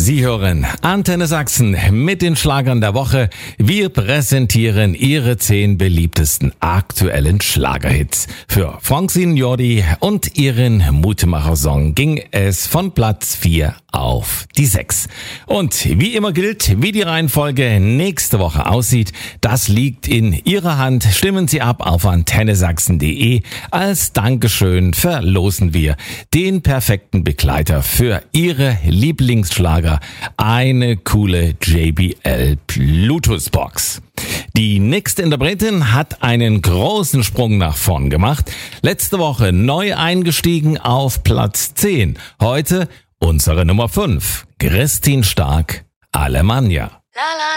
Sie hören Antenne Sachsen mit den Schlagern der Woche. Wir präsentieren Ihre 10 beliebtesten aktuellen Schlagerhits. Für Francine Jordi und ihren Mutemacher-Song ging es von Platz 4 auf die 6. Und wie immer gilt, wie die Reihenfolge nächste Woche aussieht, das liegt in Ihrer Hand. Stimmen Sie ab auf antennesachsen.de. Als Dankeschön verlosen wir den perfekten Begleiter für Ihre Lieblingsschlager, eine coole JBL Bluetooth-Box. Die nächste Interpretin hat einen großen Sprung nach vorn gemacht. Letzte Woche neu eingestiegen auf Platz 10. Heute unsere Nummer 5, Christine Stark, Alemannia.